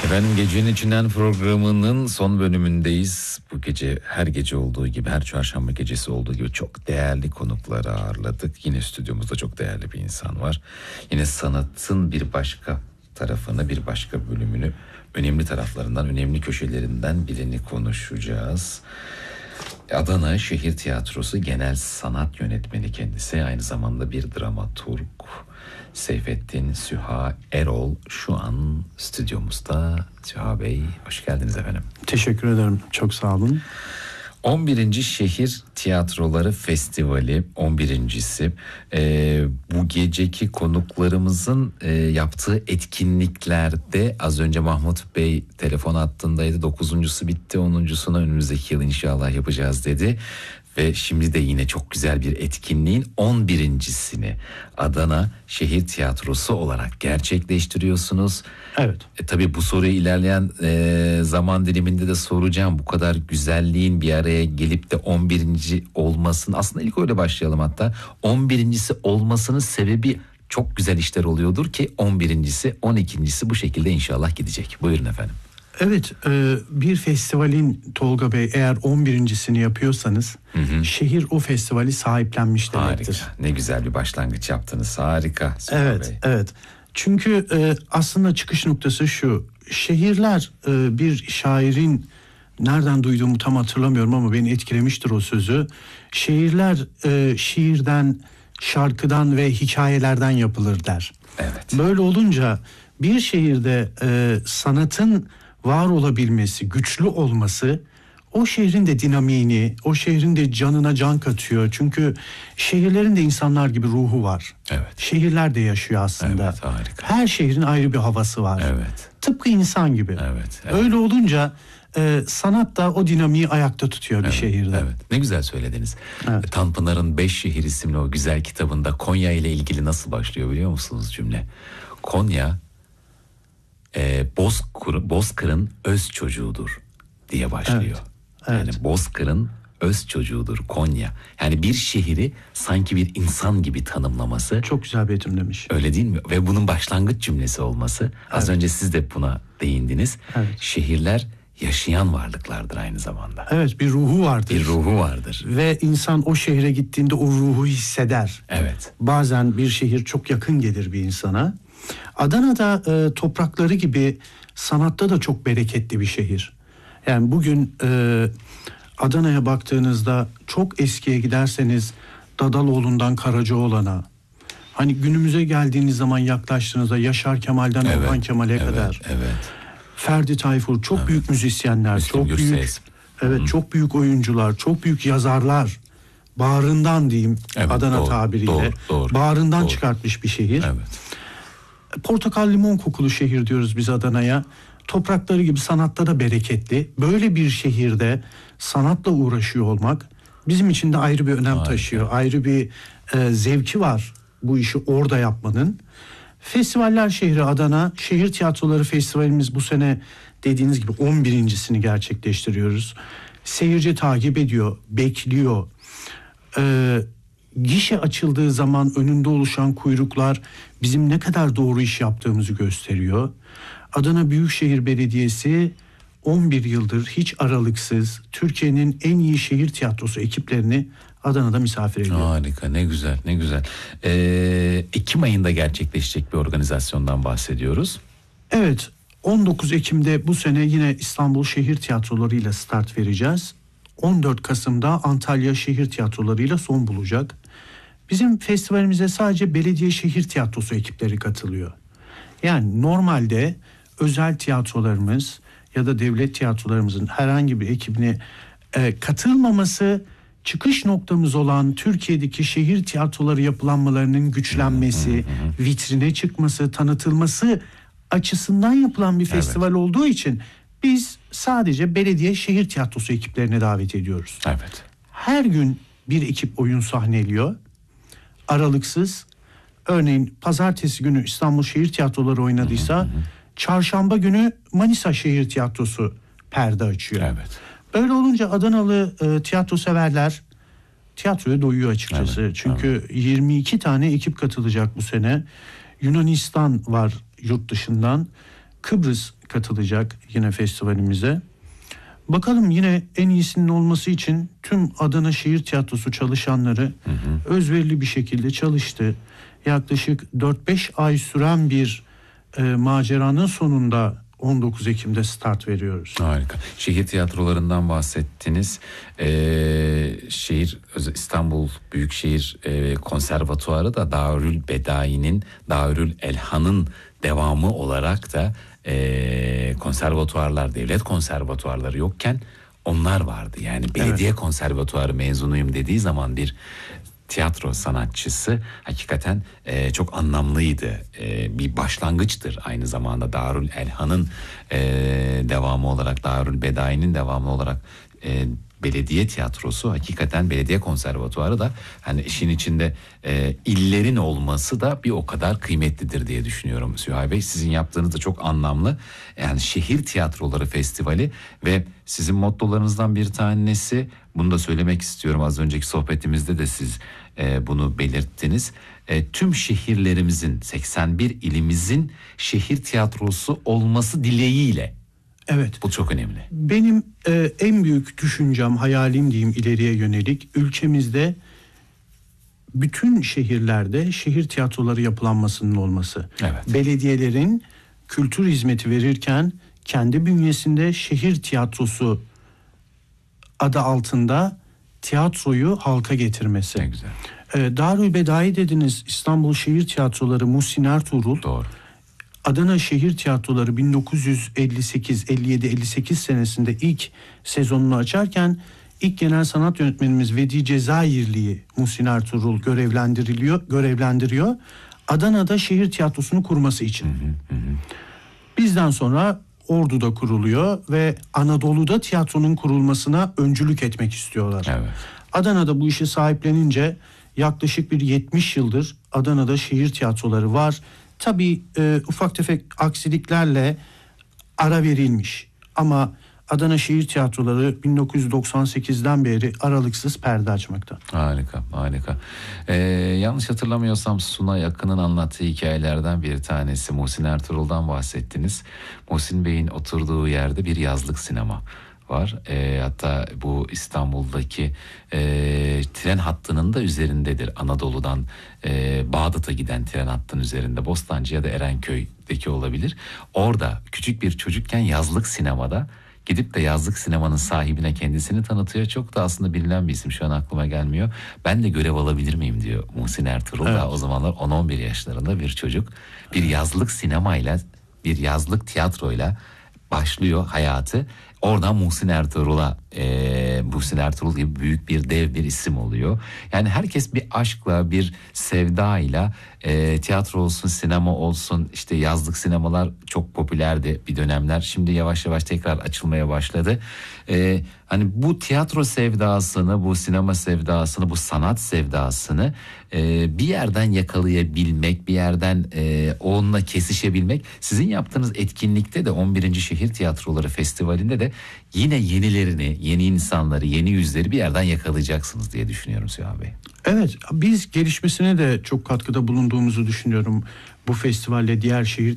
Efendim, Gecenin İçinden programının son bölümündeyiz. Bu gece her gece olduğu gibi, her çarşamba gecesi olduğu gibi çok değerli konukları ağırladık. Yine stüdyomuzda çok değerli bir insan var. Yine sanatın bir başka tarafını, bir başka bölümünü, önemli taraflarından, önemli köşelerinden birini konuşacağız. Adana Şehir Tiyatrosu Genel Sanat Yönetmeni kendisi. Aynı zamanda bir dramaturg. Seyfettin Süha Erol şu an stüdyomuzda. Süha Bey, hoş geldiniz efendim. Teşekkür ederim, çok sağ olun. 11. Şehir Tiyatroları Festivali 11.'si. Bu geceki konuklarımızın yaptığı etkinliklerde az önce Mahmut Bey telefon hattındaydı. 9.'su bitti, 10.'sunu önümüzdeki yıl inşallah yapacağız dedi. Ve şimdi de yine çok güzel bir etkinliğin 11.'sini Adana Şehir Tiyatrosu olarak gerçekleştiriyorsunuz. Evet. Tabii bu soruyu ilerleyen zaman diliminde de soracağım. Bu kadar güzelliğin bir araya gelip de 11. olmasının, aslında ilk öyle başlayalım hatta. 11.'si olmasının sebebi çok güzel işler oluyordur ki 11.'si 12.'si bu şekilde inşallah gidecek. Buyurun efendim. Evet, bir festivalin Tolga Bey eğer 11.'sini yapıyorsanız şehir o festivali sahiplenmiş demektir. Harika, ne güzel bir başlangıç yaptınız, harika. Evet, Bey. evet. Çünkü aslında çıkış noktası şu: şehirler, bir şairin, nereden duyduğumu tam hatırlamıyorum ama beni etkilemiştir o sözü. Şehirler şiirden, şarkıdan ve hikayelerden yapılır der. Evet. Böyle olunca bir şehirde sanatın var olabilmesi, güçlü olması o şehrin de dinamiğini, o şehrin de canına can katıyor. Çünkü şehirlerin de insanlar gibi ruhu var. Evet. Şehirler de yaşıyor aslında. Evet, harika. Her şehrin ayrı bir havası var. Evet. Tıpkı insan gibi. Evet, evet. Öyle olunca sanat da o dinamiği ayakta tutuyor bir şehirde. Evet. Ne güzel söylediniz. Evet. Tanpınar'ın 5 Şehir isimli o güzel kitabında Konya ile ilgili nasıl başlıyor biliyor musunuz cümle? Konya Bozkır'ın öz çocuğudur diye başlıyor. Evet. Evet. Yani Bozkır'ın öz çocuğudur Konya. Yani bir şehri sanki bir insan gibi tanımlaması. Çok güzel betimlemiş. Öyle değil mi? Ve bunun başlangıç cümlesi olması. Az önce siz de buna değindiniz. Evet. Şehirler yaşayan varlıklardır aynı zamanda. Evet, bir ruhu vardır. Bir ruhu vardır. Ve insan o şehre gittiğinde o ruhu hisseder. Evet. Bazen bir şehir çok yakın gelir bir insana. Adana'da toprakları gibi sanatta da çok bereketli bir şehir. Yani bugün Adana'ya baktığınızda çok eskiye giderseniz Dadaloğlu'ndan Karacaoğlan'a, hani günümüze geldiğiniz zaman yaklaştığınızda Yaşar Kemal'den Orhan Kemal'e kadar. Evet. Ferdi Tayfur, çok büyük müzisyenler, Müslüm çok Gürses. büyük, evet, çok büyük oyuncular, çok büyük yazarlar. Bağrından diyeyim, Evet, Adana doğru, tabiriyle. doğru, Bağrından doğru. çıkartmış bir şehir. Evet. Portakal limon kokulu şehir diyoruz biz Adana'ya. Toprakları gibi sanatta da bereketli. Böyle bir şehirde sanatla uğraşıyor olmak bizim için de ayrı bir önem taşıyor. Ayrı bir zevki var bu işi orada yapmanın. Festivaller şehri Adana. Şehir Tiyatroları Festivalimiz bu sene dediğiniz gibi 11.'sini gerçekleştiriyoruz. Seyirci takip ediyor, bekliyor. Gişe açıldığı zaman önünde oluşan kuyruklar bizim ne kadar doğru iş yaptığımızı gösteriyor. Adana Büyükşehir Belediyesi 11 yıldır hiç aralıksız Türkiye'nin en iyi şehir tiyatrosu ekiplerini Adana'da misafir ediyor. Harika, ne güzel, ne güzel. Ekim ayında gerçekleşecek bir organizasyondan bahsediyoruz. Evet, 19 Ekim'de bu sene yine İstanbul Şehir Tiyatroları ile start vereceğiz. 14 Kasım'da Antalya Şehir Tiyatroları ile son bulacak. Bizim festivalimize sadece belediye şehir tiyatrosu ekipleri katılıyor. Yani normalde özel tiyatrolarımız ya da devlet tiyatrolarımızın herhangi bir ekibine katılmaması, çıkış noktamız olan Türkiye'deki şehir tiyatroları yapılanmalarının güçlenmesi, vitrine çıkması, tanıtılması açısından yapılan bir festival olduğu için biz sadece belediye şehir tiyatrosu ekiplerine davet ediyoruz. Evet. Her gün bir ekip oyun sahneliyor. Aralıksız. Örneğin pazartesi günü İstanbul Şehir Tiyatroları oynadıysa çarşamba günü Manisa Şehir Tiyatrosu perde açıyor. Evet. Böyle olunca Adanalı tiyatro severler tiyatroya doyuyor açıkçası. Evet, Çünkü 22 tane ekip katılacak bu sene. Yunanistan var yurt dışından. Kıbrıs, katılacak yine festivalimize. Bakalım, yine en iyisinin olması için tüm Adana Şehir Tiyatrosu çalışanları özverili bir şekilde çalıştı. Yaklaşık 4-5 ay süren bir maceranın sonunda 19 Ekim'de start veriyoruz. Harika. Şehir tiyatrolarından bahsettiniz. İstanbul Büyükşehir Konservatuarı da Darül Bedai'nin, Darül Elhan'ın devamı olarak da konservatuarlar, devlet konservatuarları yokken onlar vardı. Yani belediye konservatuarı mezunuyum dediği zaman bir tiyatro sanatçısı hakikaten çok anlamlıydı. Bir başlangıçtır aynı zamanda. Darül Elhan'ın devamı olarak, Darül Bedai'nin devamı olarak belediye tiyatrosu, hakikaten belediye konservatuarı da hani işin içinde illerin olması da bir o kadar kıymetlidir diye düşünüyorum Süheyl Bey. Sizin yaptığınız da çok anlamlı. Yani Şehir Tiyatroları Festivali ve sizin mottolarınızdan bir tanesi, bunu da söylemek istiyorum, az önceki sohbetimizde de siz bunu belirttiniz. Tüm şehirlerimizin, 81 ilimizin şehir tiyatrosu olması dileğiyle. Evet. Bu çok önemli. Benim en büyük düşüncem, hayalim diyeyim, ileriye yönelik, ülkemizde bütün şehirlerde şehir tiyatroları yapılanmasının olması. Evet. Belediyelerin kültür hizmeti verirken kendi bünyesinde şehir tiyatrosu adı altında tiyatroyu halka getirmesi. Ne güzel. Darül Bedai dediniz, İstanbul Şehir Tiyatroları, Muhsin Ertuğrul. Doğru. Adana Şehir Tiyatroları 1958, 57, 58 senesinde ilk sezonunu açarken ilk genel sanat yönetmenimiz Vedi Cezayirli'yi Muhsin Ertuğrul görevlendiriyor. Adana'da şehir tiyatrosunu kurması için. Bizden sonra Ordu'da kuruluyor ve Anadolu'da tiyatronun kurulmasına öncülük etmek istiyorlar. Evet. Adana'da bu işi sahiplenince yaklaşık bir 70 yıldır Adana'da şehir tiyatroları var. Tabii ufak tefek aksiliklerle ara verilmiş ama Adana Şehir Tiyatroları 1998'den beri aralıksız perde açmakta. Harika, harika. Yanlış hatırlamıyorsam Sunay Akın'ın anlattığı hikayelerden bir tanesi. Muhsin Ertuğrul'dan bahsettiniz. Muhsin Bey'in oturduğu yerde bir yazlık sinema var. Hatta bu İstanbul'daki tren hattının da üzerindedir. Anadolu'dan Bağdat'a giden tren hattının üzerinde. Bostancı ya da Erenköy'deki olabilir. Orada küçük bir çocukken yazlık sinemada gidip de yazlık sinemanın sahibine kendisini tanıtıyor. Çok da aslında bilinen bir isim, şu an aklıma gelmiyor. Ben de görev alabilir miyim diyor Muhsin Ertuğrul. Evet. Daha o zamanlar 10-11 yaşlarında bir çocuk. Bir yazlık sinemayla, bir yazlık tiyatroyla başlıyor hayatı. Oradan Muhsin Ertuğrul'a, Muhsin Ertuğrul gibi büyük bir dev bir isim oluyor. Yani herkes bir aşkla, bir sevdayla, tiyatro olsun, sinema olsun, işte yazlık sinemalar çok popülerdi bir dönemler. Şimdi yavaş yavaş tekrar açılmaya başladı. Hani bu tiyatro sevdasını, bu sinema sevdasını, bu sanat sevdasını bir yerden yakalayabilmek, bir yerden onunla kesişebilmek. Sizin yaptığınız etkinlikte de 11. Şehir Tiyatroları Festivali'nde de yine yenilerini, yeni insanları, yeni yüzleri bir yerden yakalayacaksınız diye düşünüyorum Süheyl Bey. Evet, biz gelişmesine de çok katkıda bulunduğumuzu düşünüyorum. Bu festivalle diğer şehir